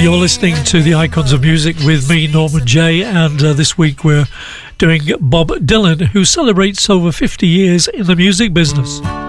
You're listening to the Icons of Music with me, Norman J, and this week we're doing Bob Dylan, who celebrates over 50 years in the music business.